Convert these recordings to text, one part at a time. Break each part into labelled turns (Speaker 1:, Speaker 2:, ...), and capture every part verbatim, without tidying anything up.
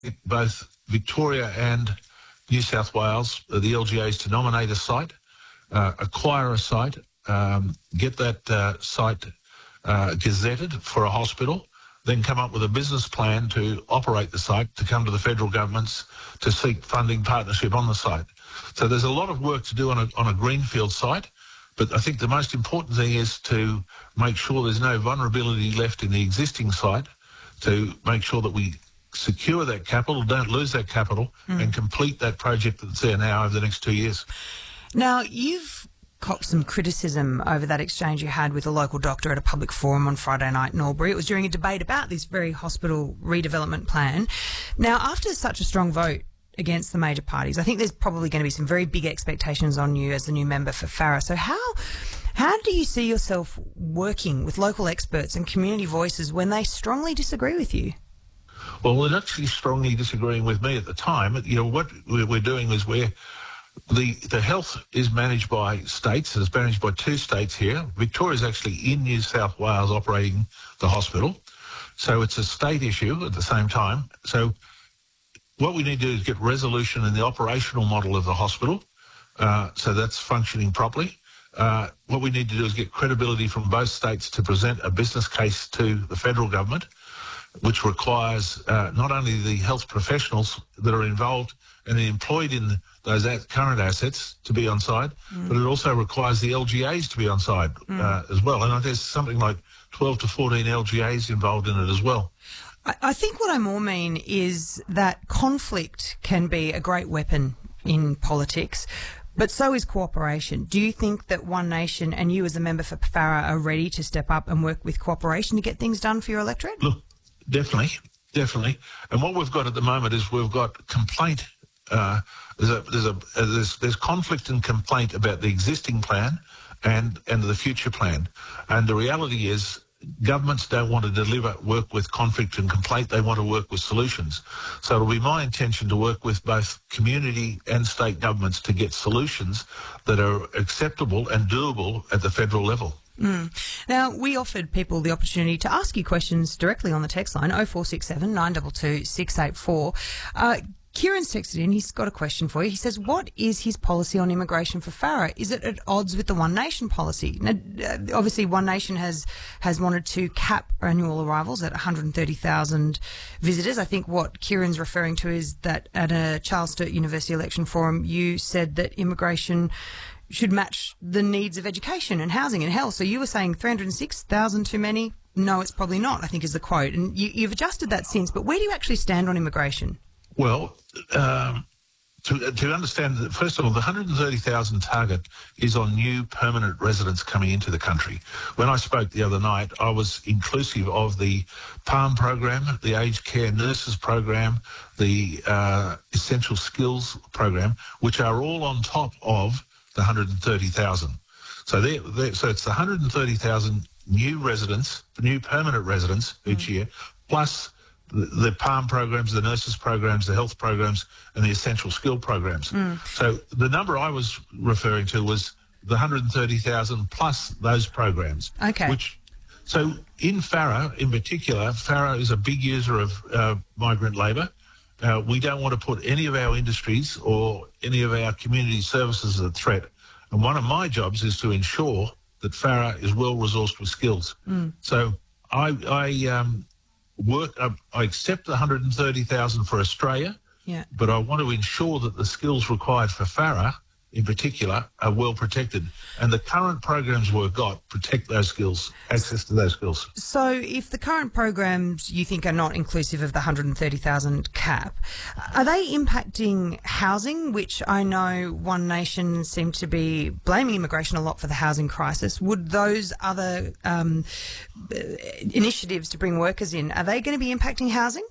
Speaker 1: both Victoria and New South Wales, uh, the L G As, to nominate a site, uh, acquire a site, um, get that uh, site uh, gazetted for a hospital, then come up with a business plan to operate the site, to come to the federal governments to seek funding partnership on the site. So there's a lot of work to do on a, on a greenfield site, but I think the most important thing is to make sure there's no vulnerability left in the existing site, to make sure that we secure that capital, don't lose that capital, mm. and complete that project that's there now over the next two years.
Speaker 2: Now, you've copped some criticism over that exchange you had with a local doctor at a public forum on Friday night in Albury. It was during a debate about this very hospital redevelopment plan. Now, after such a strong vote against the major parties, I think there's probably going to be some very big expectations on you as the new member for Farrer. So how how do you see yourself working with local experts and community voices when they strongly disagree with you?
Speaker 1: Well, they're actually strongly disagreeing with me at the time. You know, what we're doing is we're The the health is managed by states. It's managed by two states here. Victoria is actually in New South Wales operating the hospital. So it's a state issue at the same time. So what we need to do is get resolution in the operational model of the hospital. Uh, so that's functioning properly. Uh, what we need to do is get credibility from both states to present a business case to the federal government, which requires uh, not only the health professionals that are involved and employed in those current assets to be on side, mm. but it also requires the L G As to be on side mm. uh, as well. And there's something like twelve to fourteen L G As involved in it as well.
Speaker 2: I, I think what I more mean is that conflict can be a great weapon in politics, but so is cooperation. Do you think that One Nation and you as a member for Farrer are ready to step up and work with cooperation to get things done for your electorate?
Speaker 1: Look, definitely, definitely. And what we've got at the moment is we've got complaint. Uh, there's a there's a uh, there's there's conflict and complaint about the existing plan and and the future plan, and the reality is governments don't want to deliver work with conflict and complaint. They want to work with solutions. So it'll be my intention to work with both community and state governments to get solutions that are acceptable and doable at the federal level.
Speaker 2: Mm. Now, we offered people the opportunity to ask you questions directly on the text line, oh four six seven, nine two two, six eight four. Uh, Kieran's texted in. He's got a question for you. He says, what is his policy on immigration for Farrer? Is it at odds with the One Nation policy? Now, uh, obviously, One Nation has, has wanted to cap annual arrivals at one hundred thirty thousand visitors. I think what Kieran's referring to is that at a Charles Sturt University election forum, you said that immigration should match the needs of education and housing and health. So you were saying three hundred six thousand too many? No, it's probably not, I think is the quote. And you, you've adjusted that since. But where do you actually stand on immigration?
Speaker 1: Well, um, to, to understand that, first of all, the one hundred thirty thousand target is on new permanent residents coming into the country. When I spoke the other night, I was inclusive of the PALM program, the aged care nurses program, the uh, essential skills program, which are all on top of the one hundred thirty thousand. So, they're, they're, so it's the one hundred thirty thousand new residents, new permanent residents each mm. year, plus the, the PALM programs, the nurses programs, the health programs, and the essential skill programs. Mm. So the number I was referring to was the one hundred thirty thousand plus those programs.
Speaker 2: Okay.
Speaker 1: Which, so in Farrer, in particular, Farrer is a big user of uh, migrant labour. Uh, we don't want to put any of our industries or any of our community services at threat. And one of my jobs is to ensure that Farrer is well resourced with skills. Mm. So I, I um, work. I, I accept the one hundred thirty thousand for Australia,
Speaker 2: yeah.
Speaker 1: but I want to ensure that the skills required for Farrer, in particular, are well protected. And the current programs we've got protect those skills, access to those skills.
Speaker 2: So if the current programs you think are not inclusive of the one hundred thirty thousand cap, are they impacting housing, which I know One Nation seem to be blaming immigration a lot for the housing crisis? Would those other um, initiatives to bring workers in, are they going to be impacting housing?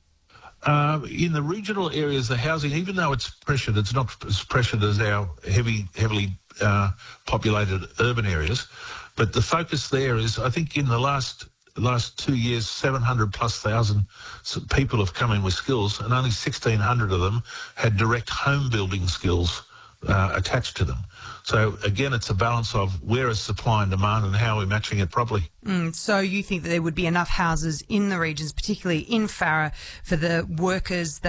Speaker 1: Uh, in the regional areas, the housing, even though it's pressured, it's not as pressured as our heavy, heavily uh, populated urban areas. But the focus there is, I think, in the last last two years, seven hundred plus thousand people have come in with skills, and only sixteen hundred of them had direct home building skills uh, attached to them. So again, it's a balance of where is supply and demand and how we're matching it properly.
Speaker 2: Mm, so you think that there would be enough houses in the regions, particularly in Farrer, for the workers that